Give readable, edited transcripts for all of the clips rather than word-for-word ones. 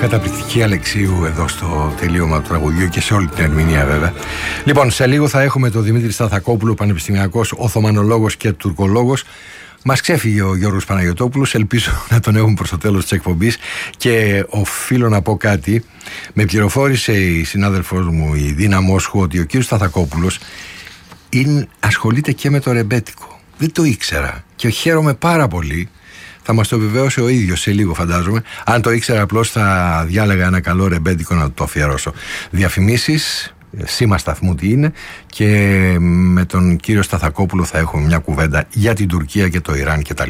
Καταπληκτική Αλεξίου εδώ στο τελείωμα του τραγουδιού και σε όλη την ερμηνεία βέβαια. Λοιπόν, σε λίγο θα έχουμε τον Δημήτρη Σταθακόπουλο, πανεπιστημιακός Οθωμανολόγος και Τουρκολόγος. Μας ξέφυγε ο Γιώργος Παναγιωτόπουλος, ελπίζω να τον έχουμε προς το τέλος της εκπομπής. Και οφείλω να πω κάτι. Με πληροφόρησε η συνάδελφός μου, η Δίνα Μόσχου, ότι ο κύριος Σταθακόπουλος ασχολείται και με το ρεμπέτικο. Δεν το ήξερα και χαίρομαι πάρα πολύ. Θα μας το επιβεβαίωσε ο ίδιος σε λίγο, φαντάζομαι. Αν το ήξερα, απλώς θα διάλεγα ένα καλό ρεμπέτικο να το αφιερώσω. Διαφημίσεις, σήμα σταθμού τι είναι, και με τον κύριο Σταθακόπουλο θα έχουμε μια κουβέντα για την Τουρκία και το Ιράν κτλ.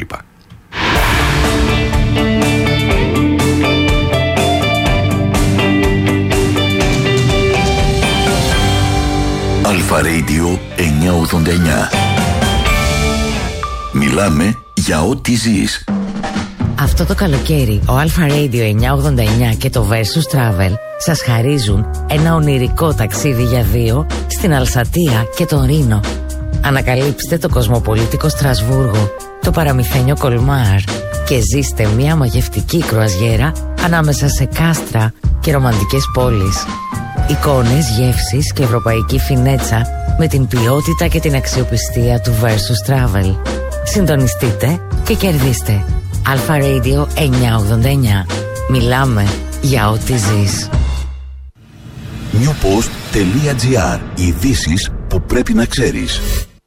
Αλφα Radio 989. Μιλάμε για ό,τι ζεις. Αυτό το καλοκαίρι ο Αλφα Radio 989 και το Versus Travel σας χαρίζουν ένα ονειρικό ταξίδι για δύο στην Αλσατία και τον Ρήνο. Ανακαλύψτε το κοσμοπολίτικο Στρασβούργο, το παραμυθένιο Κολμάρ και ζήστε μια μαγευτική κρουαζιέρα ανάμεσα σε κάστρα και ρομαντικές πόλεις. Εικόνες, γεύσεις και ευρωπαϊκή φινέτσα με την ποιότητα και την αξιοπιστία του Versus Travel. Συντονιστείτε και κερδίστε. Αλφα Radio 989. Μιλάμε για ό,τι ζεις. newpost.gr. Ειδήσεις που πρέπει να ξέρεις.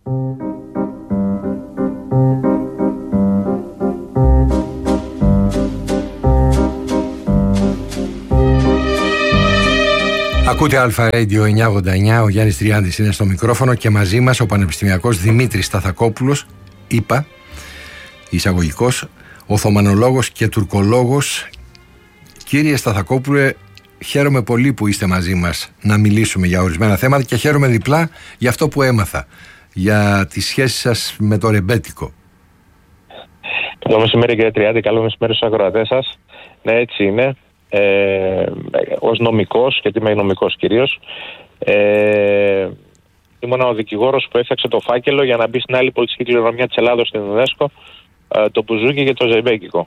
Ακούτε Αλφα Radio 989, ο Γιάννης Τριάντης είναι στο μικρόφωνο και μαζί μας ο πανεπιστημιακός Δημήτρης Σταθακόπουλος, είπα, εισαγωγικός, Οθωμανολόγος και Τουρκολόγος. Κύριε Σταθακόπουλε, χαίρομαι πολύ που είστε μαζί μας να μιλήσουμε για ορισμένα θέματα και χαίρομαι διπλά για αυτό που έμαθα, για τις σχέσεις σας με το ρεμπέτικο. Καλό μεσημέρι κύριε Τριάντη, καλό μεσημέρι στους ακροατές σας. Ναι, έτσι είναι. Ως νομικός, γιατί είμαι νομικός κυρίως, ήμουν ο δικηγόρος που έφτιαξε το φάκελο για να μπει στην άλλη πολιτιστική κληρονομιά της Ελλάδος στην UNESCO, το Μπουζούκι και το Ζεϊμπέκικο.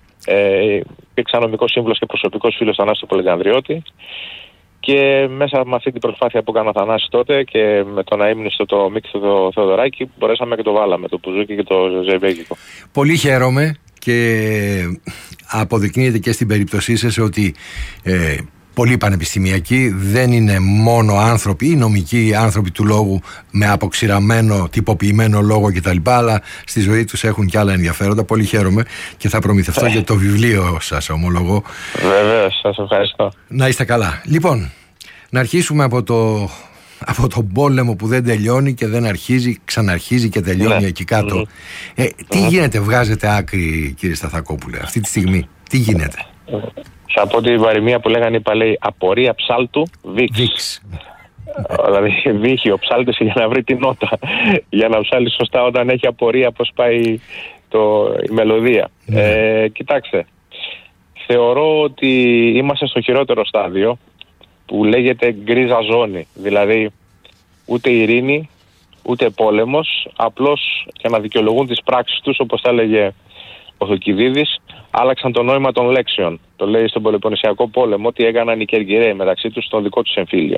Υπήρξα νομικός σύμβουλος και προσωπικός φίλος του Θανάση Πολυκανδριώτη και μέσα από αυτή την προσπάθεια που έκανα Θανάση τότε και με τον αείμνηστο το Μίκη το Θεοδωράκη μπορέσαμε και το βάλαμε, το Μπουζούκι και το Ζεϊμπέκικο. Πολύ χαίρομαι και αποδεικνύεται και στην περίπτωσή σας ότι πολλοί πανεπιστημιακοί δεν είναι μόνο άνθρωποι ή νομικοί άνθρωποι του λόγου με αποξηραμένο, τυποποιημένο λόγο κτλ. Αλλά στη ζωή τους έχουν και άλλα ενδιαφέροντα. Πολύ χαίρομαι και θα προμηθευτώ για το βιβλίο σας, ομολογώ. Βεβαίως, σας ευχαριστώ. Να είστε καλά. Λοιπόν, να αρχίσουμε από τον πόλεμο που δεν τελειώνει και δεν αρχίζει, ξαναρχίζει και τελειώνει εκεί κάτω. Τι γίνεται, βγάζετε άκρη κύριε Σταθακόπουλε αυτή τη στιγμή, τι γίνεται? Θα πω την παροιμία που λέγανε οι παλαιοί, απορία ψάλτου βίξ. Δηλαδή βύχει ο ψάλτης για να βρει την νότα, για να ψάλει σωστά όταν έχει απορία πώς πάει η μελωδία. Κοιτάξτε, θεωρώ ότι είμαστε στο χειρότερο στάδιο που λέγεται γκρίζα ζώνη, δηλαδή ούτε ειρήνη ούτε πόλεμος, απλώς για να δικαιολογούν τις πράξεις τους, όπως τα έλεγε ο Θουκυδίδης, άλλαξαν το νόημα των λέξεων. Το λέει στον Πελοποννησιακό πόλεμο ότι έκαναν οι Κερκυραίοι μεταξύ τους στο δικό τους εμφύλιο.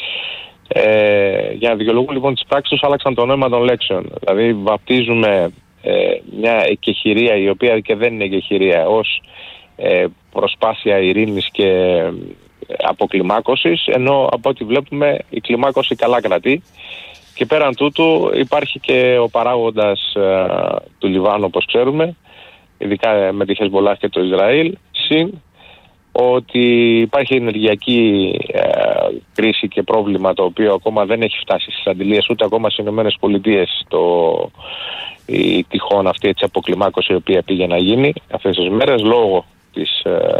Για να δικαιολογούν λοιπόν τις πράξεις τους, άλλαξαν το νόημα των λέξεων. Δηλαδή βαπτίζουμε μια εκεχηρία, η οποία και δεν είναι εκεχηρία, ως προσπάθεια ειρήνης και αποκλιμάκωσης, ενώ από ό,τι βλέπουμε η κλιμάκωση καλά κρατεί. Και πέραν τούτου υπάρχει και ο παράγοντας του Λιβάνου, όπως ξέρουμε, ειδικά με τη Χεσμολάχ και το Ισραήλ, συν ότι υπάρχει ενεργειακή κρίση και πρόβλημα το οποίο ακόμα δεν έχει φτάσει στις αντιλίες ούτε ακόμα στις Ηνωμένες Πολιτείες, η τυχόν αυτή έτσι αποκλιμάκωση η οποία πήγε να γίνει αυτές τις μέρες λόγω της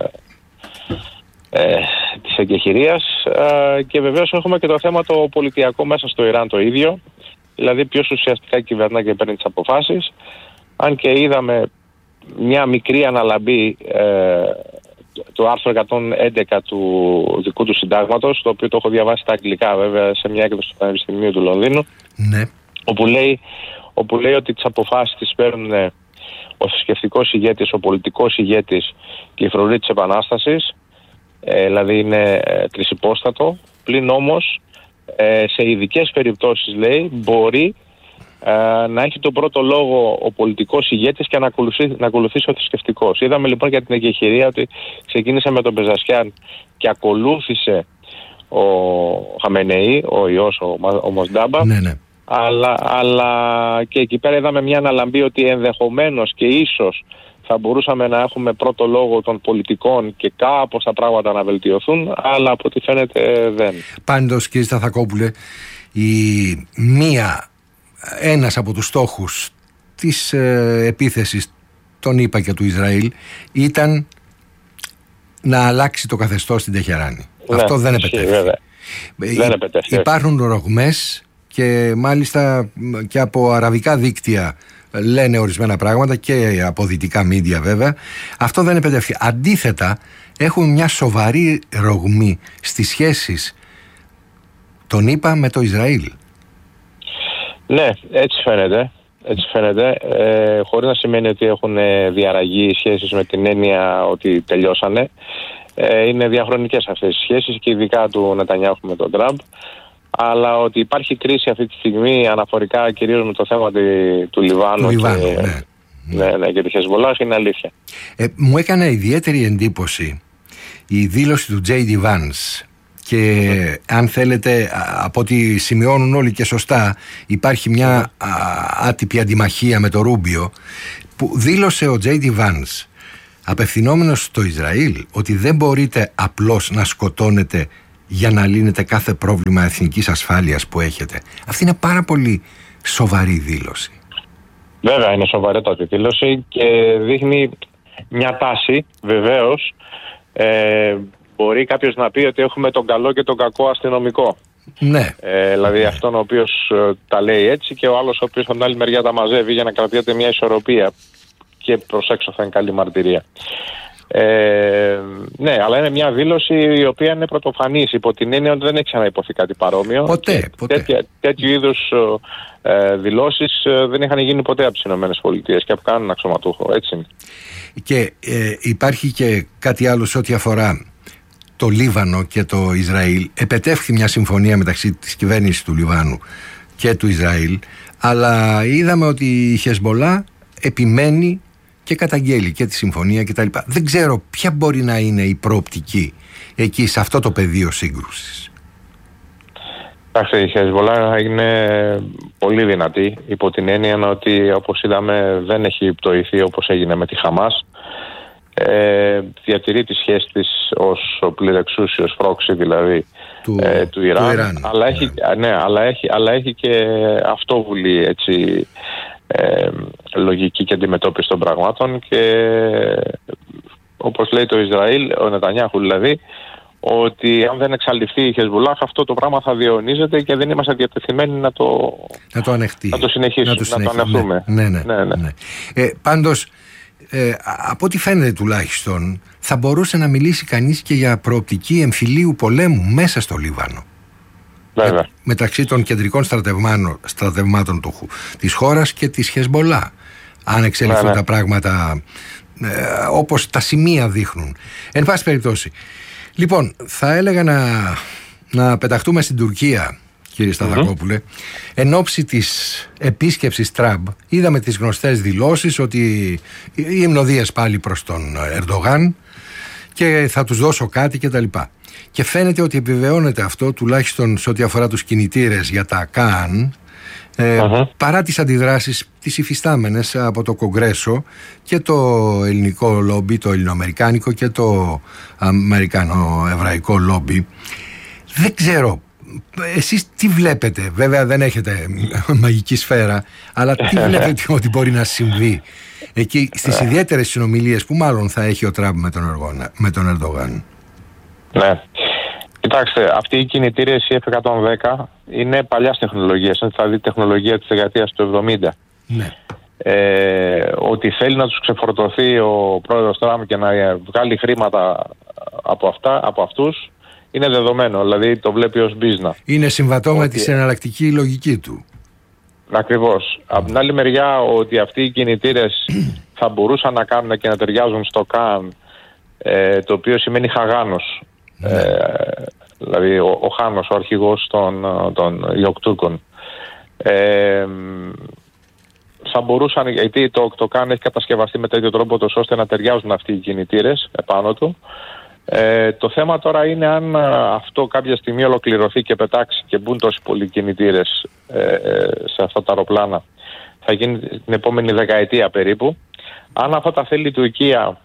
εγκεχηρίας, και βεβαίως έχουμε και το θέμα το πολιτιακό μέσα στο Ιράν το ίδιο, δηλαδή ποιος ουσιαστικά κυβερνά και παίρνει τις αποφάσεις, αν και είδαμε μια μικρή αναλαμπή του άρθρου 111 του δικού του συντάγματος, το οποίο το έχω διαβάσει στα αγγλικά βέβαια σε μια έκδοση του Πανεπιστημίου του Λονδίνου, όπου λέει ότι τις αποφάσεις τις παίρνουν ο θρησκευτικός ηγέτης, ο πολιτικός ηγέτης και η φρουρή της Επανάστασης, δηλαδή είναι τρισυπόστατο, πλην όμως σε ειδικές περιπτώσεις, λέει, μπορεί να έχει τον πρώτο λόγο ο πολιτικός ηγέτης και να ακολουθήσει ο θρησκευτικός. Είδαμε λοιπόν για την εκεχηρία ότι ξεκίνησε με τον Πεζασιάν και ακολούθησε ο Χαμενεή, ο ιός, ο Μοσντάμπα. Ναι. Αλλά και εκεί πέρα είδαμε μια αναλαμπή ότι ενδεχομένως και ίσως θα μπορούσαμε να έχουμε πρώτο λόγο των πολιτικών και κάπως τα πράγματα να βελτιωθούν, αλλά από ό,τι φαίνεται δεν. Πάντως, κύριε Σταθακόπουλε, ένας από τους στόχους της επίθεσης των ΗΠΑ και του Ισραήλ ήταν να αλλάξει το καθεστώς στην Τεχεράνη. Ναι, αυτό δεν επετέφθη. Υπάρχουν ρογμές και μάλιστα και από αραβικά δίκτυα λένε ορισμένα πράγματα και από δυτικά μίντια βέβαια. Αυτό δεν επετέφθη. Αντίθετα, έχουν μια σοβαρή ρογμή στις σχέσεις των ΗΠΑ με το Ισραήλ. Ναι, έτσι φαίνεται. Χωρίς να σημαίνει ότι έχουν διαραγεί οι σχέσεις με την έννοια ότι τελειώσανε. Είναι διαχρονικές αυτές οι σχέσεις και ειδικά του Νετανιάχου με τον Τραμπ. Αλλά ότι υπάρχει κρίση αυτή τη στιγμή αναφορικά κυρίως με το θέμα του Λιβάνου και τη Χεσμολάχ, είναι αλήθεια. Μου έκανε ιδιαίτερη εντύπωση η δήλωση του J.D. Vance. Και αν θέλετε, από ό,τι σημειώνουν όλοι και σωστά, υπάρχει μια άτυπη αντιμαχία με το Ρούμπιο, που δήλωσε ο J.D. Vance, απευθυνόμενος στο Ισραήλ, ότι δεν μπορείτε απλώς να σκοτώνετε για να λύνετε κάθε πρόβλημα εθνικής ασφάλειας που έχετε. Αυτή είναι πάρα πολύ σοβαρή δήλωση. Βέβαια είναι σοβαρότατη δήλωση και δείχνει μια τάση, βεβαίως. Μπορεί κάποιος να πει ότι έχουμε τον καλό και τον κακό αστυνομικό. Ναι. Δηλαδή αυτόν ο οποίος τα λέει έτσι και ο άλλος ο οποίος από την άλλη μεριά τα μαζεύει για να κρατιέται μια ισορροπία και προς έξω θα είναι καλή μαρτυρία. Ναι, αλλά είναι μια δήλωση η οποία είναι πρωτοφανής υπό την έννοια ότι δεν έχει ξαναυποθεί κάτι παρόμοιο. Ποτέ. Τέτοιου είδους δηλώσεις δεν είχαν γίνει ποτέ από τις ΗΠΑ και από κανέναν αξιωματούχο. Έτσι είναι. Και υπάρχει και κάτι άλλο σε ό,τι αφορά το Λίβανο και το Ισραήλ. Επετεύχθη μια συμφωνία μεταξύ της κυβέρνησης του Λιβάνου και του Ισραήλ, αλλά είδαμε ότι η Χεσμολά επιμένει και καταγγέλει και τη συμφωνία κτλ. Δεν ξέρω ποια μπορεί να είναι η προοπτική εκεί σε αυτό το πεδίο σύγκρουσης. Εντάξει, η Χεσμολά είναι πολύ δυνατή υπό την έννοια ότι, όπως είδαμε, δεν έχει πτωηθεί όπως έγινε με τη Χαμάς. Διατηρεί τη σχέση της ως ο πληρεξούσιος πρόξη δηλαδή του Ιράν. Αλλά έχει και αυτόβουλη έτσι, λογική και αντιμετώπιση των πραγμάτων και όπως λέει το Ισραήλ, ο Νετανιάχου δηλαδή, ότι αν δεν εξαλειφθεί η Χεσμολάχ αυτό το πράγμα θα διαιωνίζεται και δεν είμαστε διατεθειμένοι να το ανεχτεί. Να το συνεχίσουμε, να το ανεχθούμε. Ναι. Πάντως, από ό,τι φαίνεται τουλάχιστον, θα μπορούσε να μιλήσει κανείς και για προοπτική εμφυλίου πολέμου μέσα στο Λίβανο. Βέβαια. Μεταξύ των κεντρικών στρατευμάτων της χώρας και της Χεσμολά, αν εξελιχθούν τα πράγματα όπως τα σημεία δείχνουν. Εν πάση περιπτώσει, λοιπόν, θα έλεγα να πεταχτούμε στην Τουρκία, κύριε Σταθακόπουλε. Εν ώψη της επίσκεψης Τραμπ, είδαμε τις γνωστές δηλώσεις ότι οι υμνοδίες πάλι προς τον Ερντογάν και θα τους δώσω κάτι κτλ. Και φαίνεται ότι επιβεβαιώνεται αυτό, τουλάχιστον σε ό,τι αφορά τους κινητήρες για τα ΚΑΝ, παρά τις αντιδράσεις τις υφιστάμενες από το Κογκρέσο και το ελληνικό λόμπι, το ελληνοαμερικάνικο και το αμερικανο-εβραϊκό λόμπι. Δεν ξέρω, εσείς τι βλέπετε? Βέβαια δεν έχετε μαγική σφαίρα, αλλά τι βλέπετε ότι μπορεί να συμβεί εκεί στις ιδιαίτερες συνομιλίες που μάλλον θα έχει ο Τραμπ με τον Ερντογάν? Ναι. Κοιτάξτε, αυτή η κινητήρες η F-110 είναι παλιάς τεχνολογίας, δηλαδή τεχνολογία της δεκαετίας του 70. Ναι. Ότι θέλει να τους ξεφορτωθεί ο πρόεδρος Τραμπ και να βγάλει χρήματα από αυτούς είναι δεδομένο, δηλαδή το βλέπει ως μπίζνα. Είναι συμβατό με τη συναλλακτική λογική του. Ακριβώς. Από την άλλη μεριά, ότι αυτοί οι κινητήρες θα μπορούσαν να κάνουν και να ταιριάζουν στο ΚΑΝ, το οποίο σημαίνει χαγάνος δηλαδή ο Χάνος, ο αρχηγός των Ιοκτούρκων. Θα μπορούσαν, γιατί το ΚΑΝ έχει κατασκευαστεί με τέτοιο τρόπο ώστε να ταιριάζουν αυτοί οι κινητήρες επάνω του. Το θέμα τώρα είναι αν αυτό κάποια στιγμή ολοκληρωθεί και πετάξει και μπουν τόσοι πολλοί κινητήρες σε αυτά τα αεροπλάνα. Θα γίνει την επόμενη δεκαετία περίπου. Αν αυτά τα θέλει η Τουρκία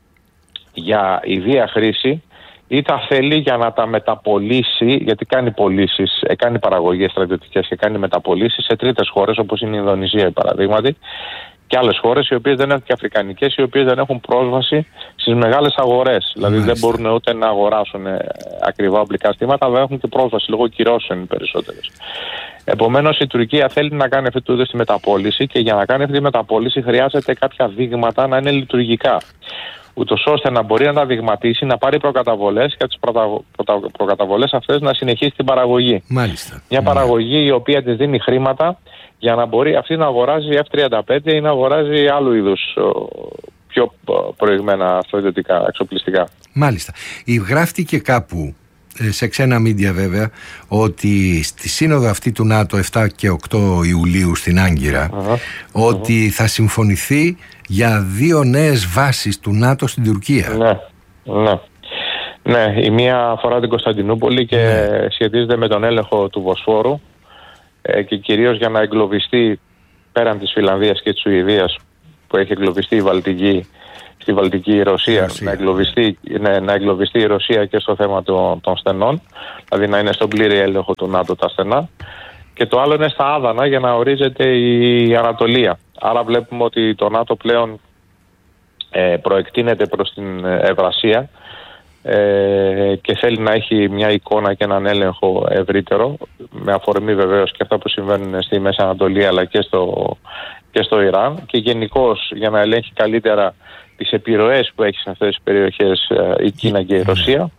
για ιδία χρήση ή τα θέλει για να τα μεταπολίσει, γιατί κάνει πωλήσεις, κάνει παραγωγές στρατιωτικές και κάνει μεταπολίσεις σε τρίτες χώρες όπως είναι η Ινδονησία παραδείγματι, και άλλες χώρες οι οποίες δεν έχουν, και αφρικανικές, οι οποίες δεν έχουν πρόσβαση στις μεγάλες αγορές. Δηλαδή δεν μπορούν ούτε να αγοράσουν ακριβά οπλικά στήματα, αλλά έχουν και πρόσβαση λόγω κυρώσεων οι περισσότερες. Επομένως η Τουρκία θέλει να κάνει αυτή τη μεταπώληση, και για να κάνει αυτή τη μεταπώληση χρειάζεται κάποια δείγματα να είναι λειτουργικά, ούτως ώστε να μπορεί να τα δειγματίσει, να πάρει προκαταβολές και τις προκαταβολές αυτές να συνεχίσει την παραγωγή. Μάλιστα. Μια παραγωγή η οποία της δίνει χρήματα για να μπορεί αυτή να αγοράζει F-35 ή να αγοράζει άλλου είδους πιο προηγμένα στρατιωτικά εξοπλιστικά. Μάλιστα. Γράφτηκε κάπου, σε ξένα μίντια βέβαια, ότι στη σύνοδο αυτή του ΝΑΤΟ 7 και 8 Ιουλίου στην Άγκυρα, ότι θα συμφωνηθεί για 2 νέες βάσεις του ΝΑΤΟ στην Τουρκία. Ναι, η μία αφορά την Κωνσταντινούπολη και σχετίζεται με τον έλεγχο του Βοσφόρου, και κυρίως για να εγκλωβιστεί πέραν της Φινλανδίας και της Σουηδίας, που έχει εγκλωβιστεί η Βαλτική, στη Βαλτική Ρωσία. Να εγκλωβιστεί η Ρωσία και στο θέμα των στενών, δηλαδή να είναι στον πλήρη έλεγχο του ΝΑΤΟ τα στενά. Και το άλλο είναι στα άδανα για να ορίζεται η Ανατολία. Άρα βλέπουμε ότι το ΝΑΤΟ πλέον προεκτείνεται προς την Ευρασία και θέλει να έχει μια εικόνα και έναν έλεγχο ευρύτερο, με αφορμή βεβαίως και αυτά που συμβαίνουν στη Μέση Ανατολή αλλά και στο Ιράν, και γενικώς για να ελέγχει καλύτερα τις επιρροές που έχει σε αυτές τις περιοχές η Κίνα και η Ρωσία.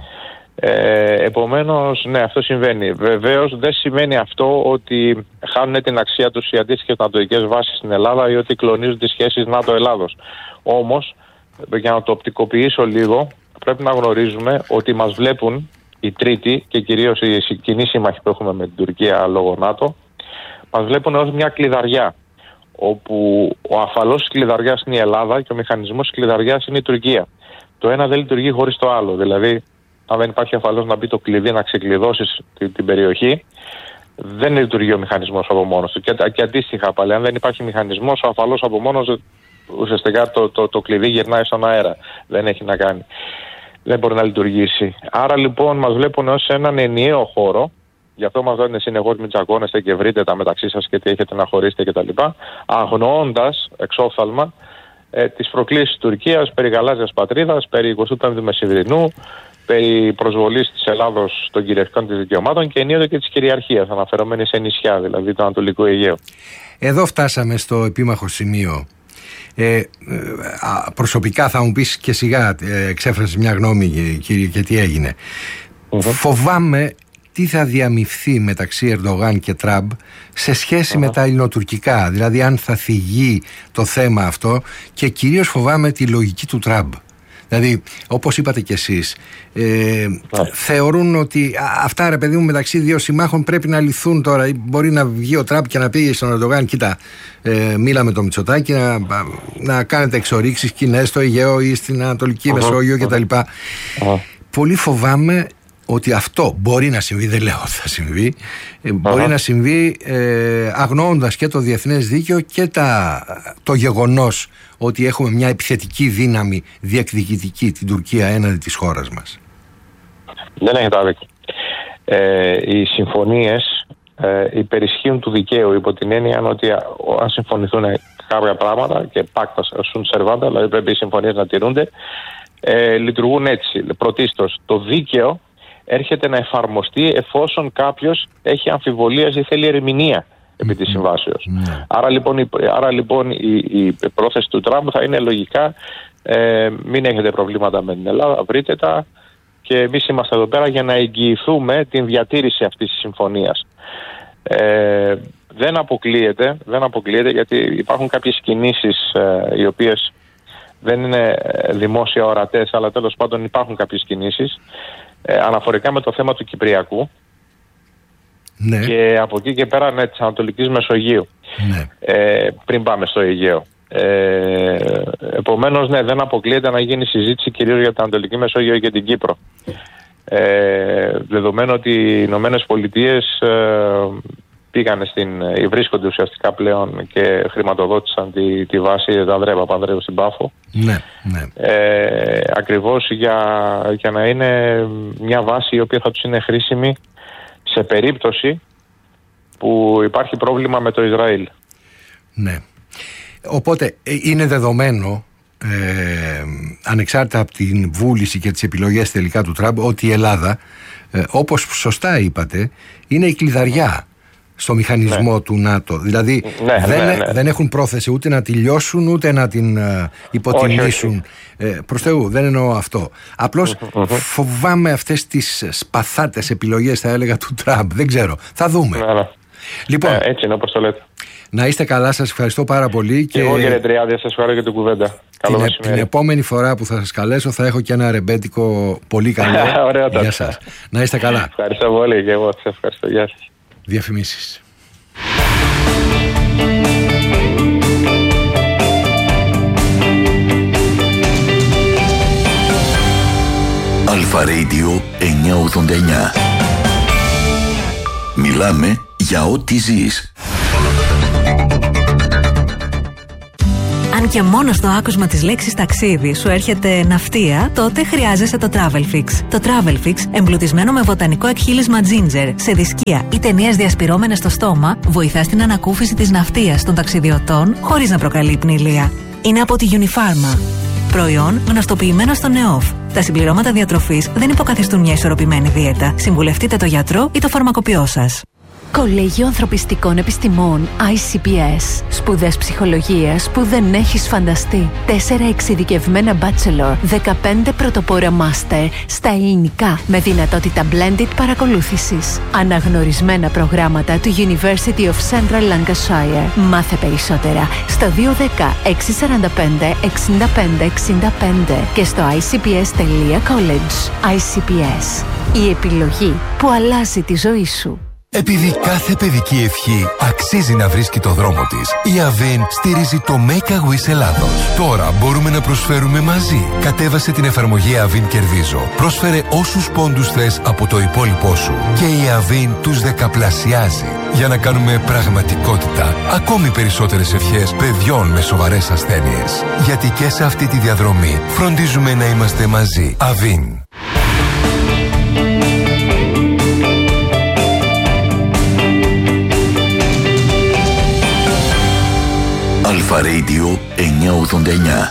Επομένως, ναι, αυτό συμβαίνει. Βεβαίως δεν σημαίνει αυτό ότι χάνουν την αξία τους οι αντίστοιχες νατοικές βάσεις στην Ελλάδα ή ότι κλονίζουν τις σχέσεις ΝΑΤΟ-Ελλάδος. Όμως, για να το οπτικοποιήσω λίγο, πρέπει να γνωρίζουμε ότι μας βλέπουν οι τρίτοι και κυρίως οι κοινοί σύμμαχοι που έχουμε με την Τουρκία λόγω ΝΑΤΟ, μας βλέπουν ως μια κλειδαριά, όπου ο αφαλός της κλειδαριάς είναι η Ελλάδα και ο μηχανισμός της κλειδαριάς είναι η Τουρκία. Το ένα δεν λειτουργεί χωρίς το άλλο. Δηλαδή, αν δεν υπάρχει αφαλός να μπει το κλειδί να ξεκλειδώσεις την περιοχή, δεν λειτουργεί ο μηχανισμός από μόνος του. Και αντίστοιχα πάλι, αν δεν υπάρχει μηχανισμός, ο αφαλός από μόνος, ουσιαστικά το κλειδί γυρνάει στον αέρα. Δεν έχει να κάνει. Δεν μπορεί να λειτουργήσει. Άρα λοιπόν μας βλέπουν ως έναν ενιαίο χώρο. Γι' αυτό μας λένε συνεχώς μην τσακώνεστε και βρείτε τα μεταξύ σας και τι έχετε να χωρίσετε κτλ. Αγνοώντας εξόφθαλμα τις προκλήσεις της Τουρκίας περί γαλάζιας πατρίδας, περί 25ου Μεσημβρινού, περί προσβολής της Ελλάδος των κυριαρχικών της δικαιωμάτων και ενίοτε και της κυριαρχίας, αναφερόμενη σε νησιά, δηλαδή το Ανατολικό Αιγαίο. Εδώ φτάσαμε στο επίμαχο σημείο. Προσωπικά θα μου πεις και σιγά εξέφρασες μια γνώμη, κύριε, και τι έγινε. Φοβάμαι τι θα διαμειφθεί μεταξύ Ερντογάν και Τραμπ σε σχέση με τα ελληνοτουρκικά, δηλαδή αν θα θυγεί το θέμα αυτό, και κυρίως φοβάμαι τη λογική του Τραμπ. Δηλαδή, όπως είπατε κι εσείς, θεωρούν ότι αυτά, ρε παιδί μου, μεταξύ δύο συμμάχων πρέπει να λυθούν τώρα. Μπορεί να βγει ο Τραμπ και να πει στον Ερντογάν, κοίτα, μίλα με το Μητσοτάκη να κάνετε εξορίξεις κοινές στο Αιγαίο ή στην Ανατολική Μεσόγειο κτλ. Πολύ φοβάμαι ότι αυτό μπορεί να συμβεί, δεν λέω ότι θα συμβεί, μπορεί να συμβεί αγνοώντας και το διεθνές δίκαιο και το γεγονός ότι έχουμε μια επιθετική δύναμη διεκδικητική, την Τουρκία, έναντι της χώρας μας. Δεν έχετε άδικο. Οι συμφωνίες υπερισχύουν του δικαίου, υπό την έννοια ότι αν συμφωνηθούν κάποια πράγματα και πάκτα sunt servanda, δηλαδή πρέπει οι συμφωνίες να τηρούνται, λειτουργούν έτσι. Πρωτίστως, το δίκαιο έρχεται να εφαρμοστεί εφόσον κάποιος έχει αμφιβολίες ή θέλει ερμηνεία επί της συμβάσεως. Άρα λοιπόν η πρόθεση του Τραμπ θα είναι λογικά μην έχετε προβλήματα με την Ελλάδα, βρείτε τα, και εμείς είμαστε εδώ πέρα για να εγγυηθούμε την διατήρηση αυτής της συμφωνίας. Δεν αποκλείεται, γιατί υπάρχουν κάποιες κινήσεις οι οποίες δεν είναι δημόσια ορατές, αλλά τέλος πάντων υπάρχουν κάποιες κινήσεις αναφορικά με το θέμα του Κυπριακού. Ναι. Και από εκεί και πέρα, ναι, της Ανατολικής Μεσογείου. Ναι. Πριν πάμε στο Αιγαίο. Επομένως, ναι, δεν αποκλείεται να γίνει συζήτηση κυρίως για την Ανατολική Μεσόγειο και την Κύπρο. Δεδομένου ότι οι Ηνωμένες Πολιτείες πήγανε βρίσκονται ουσιαστικά πλέον και χρηματοδότησαν τη βάση Ανδρέα Παπανδρέου στην Πάφο. Ναι, ναι. Ακριβώς για να είναι μια βάση η οποία θα τους είναι χρήσιμη σε περίπτωση που υπάρχει πρόβλημα με το Ισραήλ. Ναι. Οπότε είναι δεδομένο, ανεξάρτητα από την βούληση και τις επιλογές τελικά του Τραμπ, ότι η Ελλάδα, όπως σωστά είπατε, είναι η κλειδαριά στο μηχανισμό του ΝΑΤΟ. Δηλαδή δεν έχουν πρόθεση ούτε να τη λιώσουν ούτε να την υποτιμήσουν. Προς Θεού, δεν εννοώ αυτό. Απλώς φοβάμαι αυτές τις σπαθάτες επιλογές, θα έλεγα, του Τραμπ. Δεν ξέρω. Θα δούμε. Λοιπόν, έτσι είναι όπως το λέτε. Να είστε καλά, σας ευχαριστώ πάρα πολύ. Και εγώ, κύριε Τριάδη, σας ευχαριστώ για την κουβέντα. Την επόμενη φορά που θα σας καλέσω θα έχω και ένα ρεμπέτικο πολύ καλό για σας. Να είστε καλά. Ευχαριστώ πολύ και εγώ σας ευχαριστώ. Γεια σας. Διαφημίσεις. Αλφα Radio 989. Μιλάμε για ό,τι ζεις. Αν και μόνο στο άκουσμα της λέξης ταξίδι σου έρχεται ναυτία, τότε χρειάζεσαι το Travelfix. Το Travelfix, εμπλουτισμένο με βοτανικό εκχύλισμα ginger, σε δισκία ή ταινίες διασπυρώμενες στο στόμα, βοηθά στην ανακούφιση της ναυτίας των ταξιδιωτών χωρίς να προκαλεί πνηλία. Είναι από τη Unifarma. Προϊόν γνωστοποιημένο στο ΝΕΟΦ. Τα συμπληρώματα διατροφής δεν υποκαθιστούν μια ισορροπημένη δίαιτα. Συμβουλευτείτε το γιατρό ή το φαρμακοποιό σας. Κολέγιο Ανθρωπιστικών Επιστημών ICPS. Σπουδές ψυχολογίας που δεν έχεις φανταστεί. 4 εξειδικευμένα bachelor, 15 πρωτοπόρα master στα ελληνικά με δυνατότητα blended παρακολούθησης. Αναγνωρισμένα προγράμματα του University of Central Lancashire. Μάθε περισσότερα στο 210 645 65 65 και στο icps.college. ICPS. Η επιλογή που αλλάζει τη ζωή σου. Επειδή κάθε παιδική ευχή αξίζει να βρίσκει το δρόμο της, η Avin στηρίζει το Make a Wish Ελλάδος. Τώρα μπορούμε να προσφέρουμε μαζί. Κατέβασε την εφαρμογή Avin Κερδίζω. Πρόσφερε όσους πόντους θες από το υπόλοιπό σου και η Avin τους δεκαπλασιάζει. Για να κάνουμε πραγματικότητα ακόμη περισσότερες ευχές παιδιών με σοβαρές ασθένειες. Γιατί και σε αυτή τη διαδρομή φροντίζουμε να είμαστε μαζί. Avin. Αλφα Radio 989.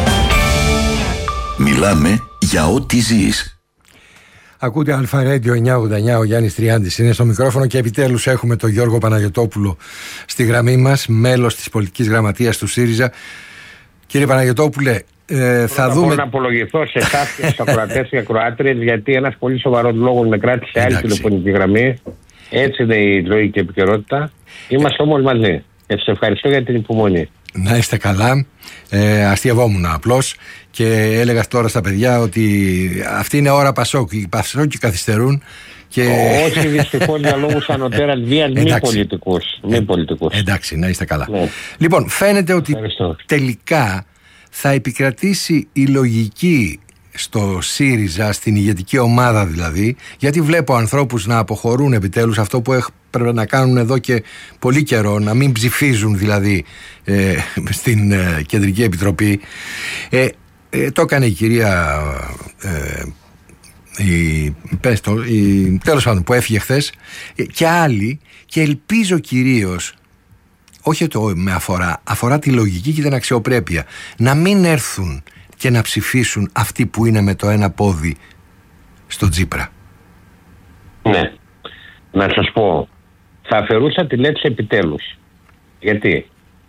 Μιλάμε για ό,τι ζεις. Ακούτε Αλφα Radio 989, ο Γιάννης Τριάντης είναι στο μικρόφωνο και επιτέλους έχουμε τον Γιώργο Παναγιωτόπουλο στη γραμμή μας, μέλος της πολιτικής γραμματείας του ΣΥΡΙΖΑ. Κύριε Παναγιωτόπουλε, θα δούμε. Να απολογηθώ σε εσάς και στους ακροατές και ακροάτριες, γιατί ένας πολύ σοβαρός λόγος με κράτησε άλλη τηλεφωνική γραμμή. Έτσι είναι η ζωή και η επικαιρότητα. Είμαστε όμως μαζί. Και σας ευχαριστώ για την υπομονή. Να είστε καλά. Αστειευόμουν απλώς και έλεγα τώρα στα παιδιά ότι αυτή είναι ώρα Πασόκ. Οι Πασόκοι καθυστερούν. Και... Όχι, δυστυχώς για λόγους ανωτέρας βίας, μη πολιτικούς. Εντάξει, να είστε καλά. Ναι. Λοιπόν, φαίνεται ότι τελικά θα επικρατήσει η λογική στο ΣΥΡΙΖΑ, στην ηγετική ομάδα δηλαδή, γιατί βλέπω ανθρώπους να αποχωρούν επιτέλους αυτό που πρέπει να κάνουν εδώ και πολύ καιρό, να μην ψηφίζουν δηλαδή στην Κεντρική Επιτροπή. Το έκανε η κυρία τέλος πάντων που έφυγε χθες και άλλοι, και ελπίζω κυρίως, όχι το με αφορά τη λογική και την αξιοπρέπεια, να μην έρθουν και να ψηφίσουν αυτοί που είναι με το ένα πόδι στο Τσίπρα. Ναι. Να σας πω, θα αφαιρούσα τη λέξη επιτέλους. Γιατί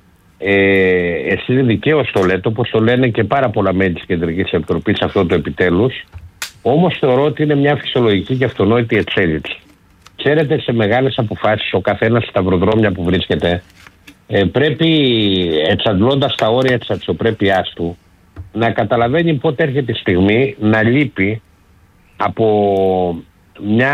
εσείς δικαίως το λέτε, όπως το λένε και πάρα πολλά μέλη της Κεντρικής Επιτροπής, αυτό το επιτέλους. Όμως θεωρώ ότι είναι μια φυσιολογική και αυτονόητη εξέλιξη. Ξέρετε, σε μεγάλες αποφάσεις ο καθένας στα σταυροδρόμια που βρίσκεται πρέπει, εξαντλώντας τα όρια της αξιοπρέπειάς του, να καταλαβαίνει πότε έρχεται η στιγμή να λείπει από μια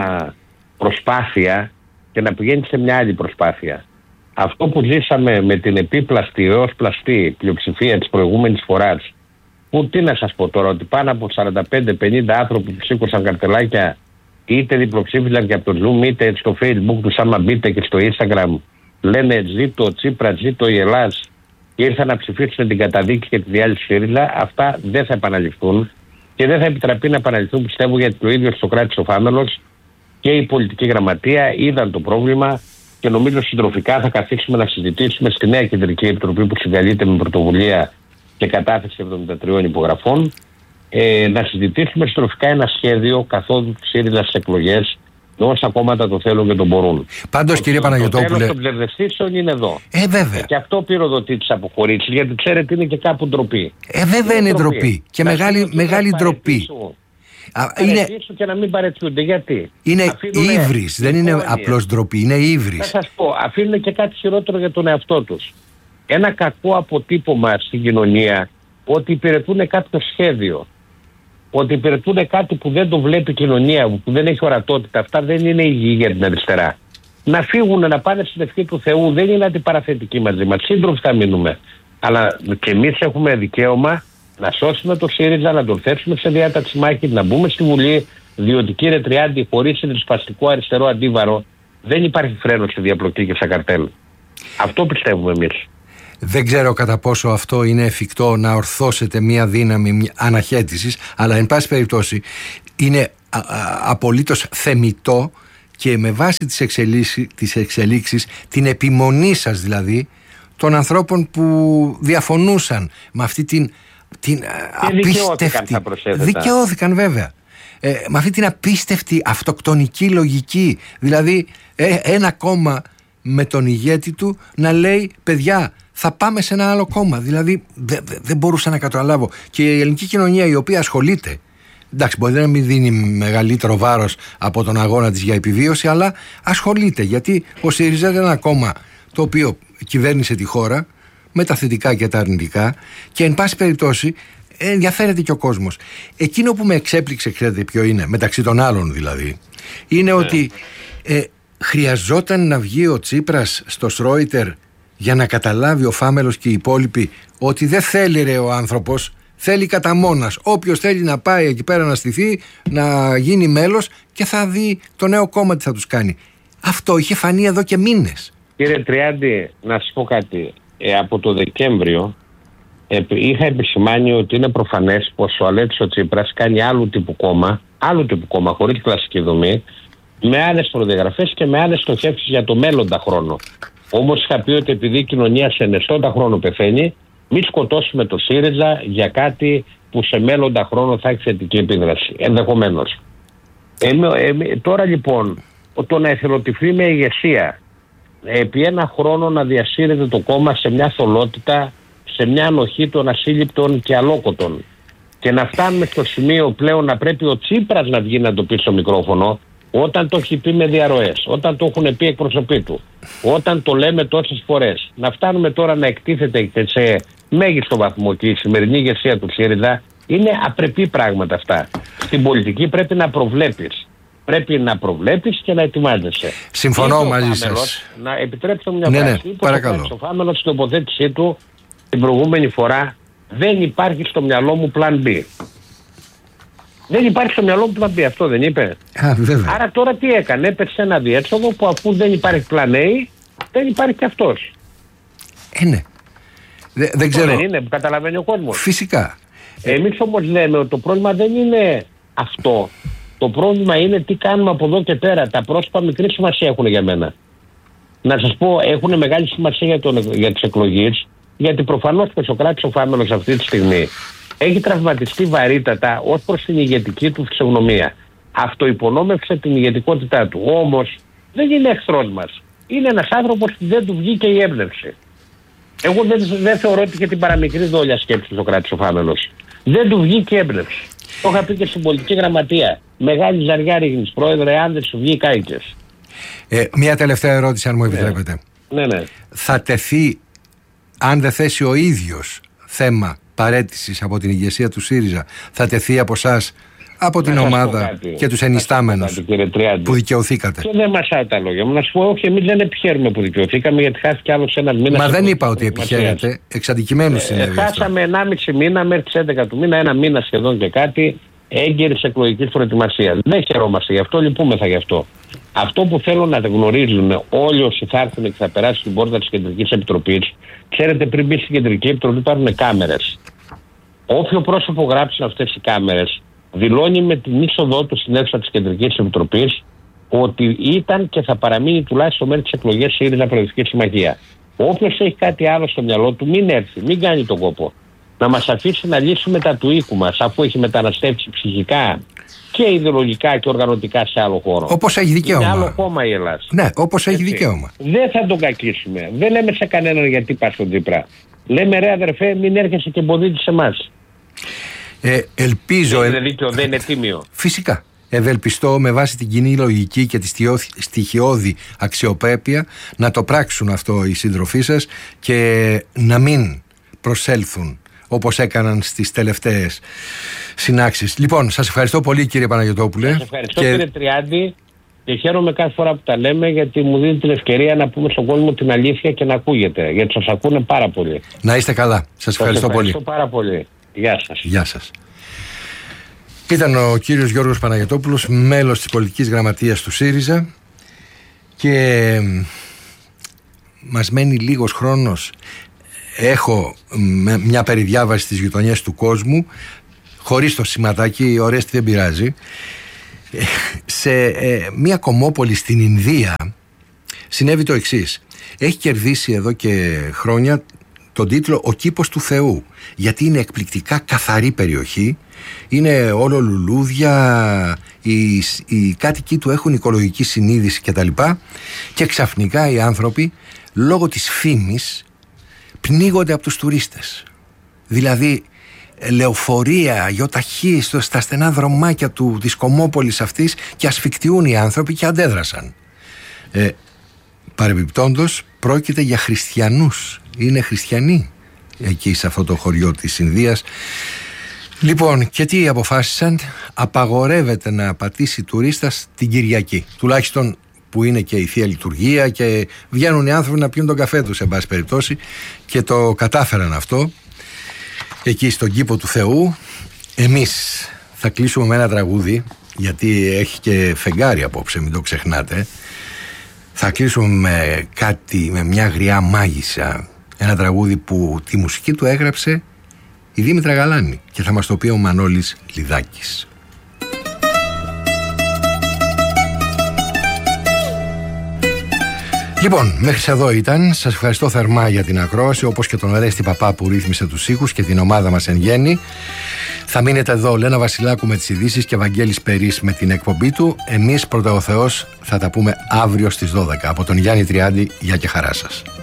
προσπάθεια και να πηγαίνει σε μια άλλη προσπάθεια. Αυτό που ζήσαμε με την επίπλαστη έως πλαστή πλειοψηφία της προηγούμενης φοράς, που τι να σας πω τώρα, ότι πάνω από 45-50 άνθρωποι που σήκωσαν καρτελάκια είτε διπλοψήφισαν και από το Zoom είτε στο Facebook τους, άμα μπείτε και στο Instagram, λένε ζήτω Τσίπρα, ζήτω η Ελλάς, και ήρθαν να ψηφίσουν την καταδίκη και τη διάλυση ΣΥΡΙΖΑ. Αυτά δεν θα επαναληφθούν και δεν θα επιτραπεί να επαναληφθούν, πιστεύω, γιατί ο ίδιος Σωκράτης ο Φάμελος και η πολιτική γραμματεία είδαν το πρόβλημα και νομίζω συντροφικά θα καθίσουμε να συζητήσουμε στη νέα Κεντρική Επιτροπή που συγκαλείται με πρωτοβουλία και κατάθεση 73 υπογραφών, να συζητήσουμε συντροφικά ένα σχέδιο καθόδου του ΣΥΡΙΖΑ στις εκλογές, όσα κόμματα το θέλουν και το μπορούν. Πάντως, κύριε Παναγιωτόπουλε, το τέλος των ψευδεστήσεων είναι εδώ. Βέβαια. Και αυτό πυροδοτεί τις αποχωρήσεις, γιατί ξέρετε είναι και κάπου ντροπή. Βέβαια είναι ντροπή. Και μεγάλη ντροπή. Είναι και να μην παρετιούνται. Γιατί? Είναι ύβρις, δεν είναι απλώς ντροπή, είναι ύβρις. Θα σας πω, αφήνουν και κάτι χειρότερο για τον εαυτό τους. Ένα κακό αποτύπωμα στην κοινωνία, ότι υπηρετούν κάποιο σχέδιο, ότι υπηρετούν κάτι που δεν το βλέπει η κοινωνία, που δεν έχει ορατότητα. Αυτά δεν είναι υγιή για την αριστερά. Να φύγουν, να πάνε στην ευχή του Θεού, δεν είναι αντιπαραθετικοί μαζί μας. Σύντροφοι θα μείνουμε. Αλλά και εμείς έχουμε δικαίωμα να σώσουμε το ΣΥΡΙΖΑ, να τον θέσουμε σε διάταξη μάχη, να μπούμε στη Βουλή, διότι κύριε Τριάντη, χωρίς ριζοσπαστικό αριστερό αντίβαρο δεν υπάρχει φρένο στη διαπλοκή και στα καρτέλ. Αυτό πιστεύουμε εμείς. Δεν ξέρω κατά πόσο αυτό είναι εφικτό να ορθώσετε μια δύναμη αναχέτησης, αλλά εν πάση περιπτώσει είναι απολύτως θεμιτό και με βάση τις εξελίξεις, την επιμονή σας δηλαδή, των ανθρώπων που διαφωνούσαν με αυτή την απίστευτη... Δικαιώθηκαν βέβαια. Με αυτή την απίστευτη αυτοκτονική λογική. Δηλαδή ένα κόμμα με τον ηγέτη του να λέει παιδιά θα πάμε σε ένα άλλο κόμμα. Δηλαδή δεν μπορούσα να καταλάβω. Και η ελληνική κοινωνία η οποία ασχολείται, εντάξει, μπορεί να μην δίνει μεγαλύτερο βάρος από τον αγώνα της για επιβίωση, αλλά ασχολείται, γιατί ο ΣΥΡΙΖΑ είναι ένα κόμμα το οποίο κυβέρνησε τη χώρα με τα θετικά και τα αρνητικά και εν πάση περιπτώσει ενδιαφέρεται και ο κόσμος. Εκείνο που με εξέπληξε, ξέρετε ποιο είναι, μεταξύ των άλλων δηλαδή, είναι ότι χρειαζόταν να βγει ο Τσίπρας στο Σρόιτερ για να καταλάβει ο Φάμελος και οι υπόλοιποι ότι δεν θέλει ρε ο άνθρωπος, θέλει κατά μόνας. Όποιος θέλει να πάει εκεί πέρα να στηθεί, να γίνει μέλος και θα δει το νέο κόμμα τι θα τους κάνει. Αυτό είχε φανεί εδώ και μήνες. Κύριε Τριάντη, να σας πω κάτι. Από το Δεκέμβριο είχα επισημάνει ότι είναι προφανές πως ο Αλέξης ο Τσίπρας κάνει άλλου τύπου κόμμα χωρίς κλασική δομή, με άλλες προδιαγραφές και με άλλες στοχεύσεις για το μέλλοντα χρόνο. Όμως είχα πει ότι επειδή η κοινωνία σε ενεστώντα χρόνο πεθαίνει, μην σκοτώσουμε το ΣΥΡΙΖΑ για κάτι που σε μέλλοντα χρόνο θα έχει θετική επίδραση. Ενδεχομένως. Τώρα λοιπόν, το να εθελοτυφλεί με ηγεσία, επί ένα χρόνο να διασύρεται το κόμμα σε μια θολότητα, σε μια ανοχή των ασύλληπτων και αλόκοτων, και να φτάνουμε στο σημείο πλέον να πρέπει ο Τσίπρας να βγει να το πει στο μικρόφωνο, όταν το έχει πει με διαρροές, όταν το έχουν πει εκπροσωποί του, όταν το λέμε τόσες φορές. Να φτάνουμε τώρα να εκτίθεται σε μέγιστο βαθμό και η σημερινή ηγεσία του ΣΥΡΙΖΑ, είναι απρεπή πράγματα αυτά. Στην πολιτική πρέπει να προβλέπεις. Πρέπει να προβλέπεις και να ετοιμάζεσαι. Συμφωνώ μαζί σας. Να επιτρέψω μια φράση. Παρακαλώ. Ο Φάμελος στην τοποθέτησή του την προηγούμενη φορά, δεν υπάρχει στο μυαλό μου πλάν B. Δεν υπάρχει στο μυαλό μου πλάν B, αυτό δεν είπε. Άρα τώρα τι έκανε, έπεσε ένα διέξοδο που αφού δεν υπάρχει πλάν A, δεν υπάρχει και αυτός. Ναι. Δεν ξέρω. Δεν είναι που καταλαβαίνει ο κόσμος. Φυσικά. Εμείς όμως λέμε ότι το πρόβλημα δεν είναι αυτό. Το πρόβλημα είναι τι κάνουμε από εδώ και πέρα. Τα πρόσωπα μικρή σημασία έχουν για μένα. Να σας πω, έχουν μεγάλη σημασία για τις εκλογές, γιατί προφανώς ο Σωκράτης ο Φάμελος αυτή τη στιγμή έχει τραυματιστεί βαρύτατα ως προς την ηγετική του φυσιογνωμία. Αυτοϋπονόμευσε την ηγετικότητά του. Όμως δεν είναι εχθρός μας. Είναι ένας άνθρωπος που δεν του βγήκε η έμπνευση. Εγώ δεν θεωρώ ότι και την παραμικρή δόλια σκέψη του Σωκράτης ο Φάμελος. Δεν του βγήκε η έμπνευση. Το είχα πει και στην πολιτική γραμματεία. Μεγάλη ζαριά ρίχνεις, πρόεδρε, αν δεν σου βγει κάηκες. Μια τελευταία ερώτηση, αν μου επιτρέπετε. Ναι. Θα τεθεί, αν δεν θέσει ο ίδιος θέμα παραίτησης από την ηγεσία του ΣΥΡΙΖΑ θα τεθεί από εσάς, από την ομάδα και τους ενιστάμενους που δικαιωθήκατε? Και δεν μασάω τα λόγια μου. Να σου πω, όχι, εμείς δεν επιχαίρουμε που δικαιωθήκαμε, γιατί χάθηκε άλλος ένας μήνας. Μα δεν είπα ότι επιχαίρετε. Εξ αντικειμένου συνέβη αυτό. Χάσαμε 1,5 μήνα μέχρι τις 11 του μήνα, ένα μήνα σχεδόν και κάτι έγκαιρης εκλογικής προετοιμασίας. Δεν χαιρόμαστε γι' αυτό, λυπούμεθα γι' αυτό. Αυτό που θέλω να γνωρίζουν όλοι όσοι θα έρθουν και θα περάσουν στην πόρτα της Κεντρικής Επιτροπής, ξέρετε, πριν μπει στην Κεντρική Επιτροπή υπάρχουν κάμερες. Όποιο πρόσωπο γράψει αυτές οι κάμερες δηλώνει με την είσοδό του στην αίθουσα της Κεντρικής Επιτροπής ότι ήταν και θα παραμείνει τουλάχιστον μέχρι τις εκλογές ΣΥΡΙΖΑ Προοδευτική Συμμαχία. Όποιος έχει κάτι άλλο στο μυαλό του, μην έρθει, μην κάνει τον κόπο. Να μας αφήσει να λύσουμε τα του οίκου μας, αφού έχει μεταναστεύσει ψυχικά και ιδεολογικά και οργανωτικά σε άλλο χώρο. Όπως έχει δικαίωμα. Είναι άλλο κόμμα η Ελλάδα. Ναι, όπως έχει δικαίωμα. Δεν θα τον κακίσουμε. Δεν λέμε σε κανέναν γιατί πας στον Τσίπρα. Λέμε, ρε αδερφέ, μην έρχεσαι και εμποδίτης σε εμάς. Ελπίζω. Δεν είναι δίκαιο, δεν είναι τίμιο. Φυσικά. Ευελπιστώ με βάση την κοινή λογική και τη στοιχειώδη αξιοπρέπεια να το πράξουν αυτό οι σύντροφοί σας και να μην προσέλθουν όπως έκαναν στις τελευταίες συνάξεις. Λοιπόν, σας ευχαριστώ πολύ, κύριε Παναγιωτόπουλε. Σας ευχαριστώ, κύριε Τριάντη, και χαίρομαι κάθε φορά που τα λέμε, γιατί μου δίνει την ευκαιρία να πούμε στον κόσμο την αλήθεια και να ακούγεται, γιατί σας ακούνε πάρα πολύ. Να είστε καλά. Σας ευχαριστώ πολύ. Ευχαριστώ πάρα πολύ. Γεια σας. Γεια σας. Ήταν ο κύριος Γιώργος Παναγιωτόπουλος, μέλος της πολιτικής γραμματείας του ΣΥΡΙΖΑ, και μας μένει λίγος χρόνος. Έχω μια περιδιάβαση στις γειτονιές του κόσμου, χωρίς το σηματάκι, ωραίες, δεν πειράζει. Σε μια κομμόπολη στην Ινδία συνέβη το εξής. Έχει κερδίσει εδώ και χρόνια τον τίτλο «Ο κήπος του Θεού», γιατί είναι εκπληκτικά καθαρή περιοχή, είναι όλο λουλούδια, οι κάτοικοι του έχουν οικολογική συνείδηση κτλ. Και ξαφνικά οι άνθρωποι, λόγω της φήμης, πνίγονται από τους τουρίστες. Δηλαδή λεωφορεία, γιοταχή στα στενά δρομάκια της κομμόπολης αυτής, και ασφικτιούν οι άνθρωποι και αντέδρασαν. Παρεμπιπτόντως πρόκειται για χριστιανούς. Είναι χριστιανοί εκεί σε αυτό το χωριό της Ινδίας. Λοιπόν, και τι αποφάσισαν? Απαγορεύεται να πατήσει τουρίστας την Κυριακή, τουλάχιστον που είναι και η Θεία Λειτουργία και βγαίνουν οι άνθρωποι να πιούν τον καφέ τους, σε πάση περιπτώσει, και το κατάφεραν αυτό εκεί στον κήπο του Θεού. Εμείς θα κλείσουμε με ένα τραγούδι, γιατί έχει και φεγγάρι απόψε, μην το ξεχνάτε. Θα κλείσουμε με κάτι, με μια γριά μάγισσα, ένα τραγούδι που τη μουσική του έγραψε η Δήμητρα Γαλάνη και θα μας το πει ο Μανώλης Λιδάκης. Λοιπόν, μέχρι εδώ ήταν. Σας ευχαριστώ θερμά για την ακρόαση, όπως και τον Αρέστη Παπά που ρύθμισε τους ήχους και την ομάδα μας εν γέννη. Θα μείνετε εδώ, Λένα Βασιλάκου με τις ειδήσεις και Βαγγέλης Περής με την εκπομπή του. Εμείς, πρώτα ο Θεός, θα τα πούμε αύριο στις 12. Από τον Γιάννη Τριάντη, γεια και χαρά σας.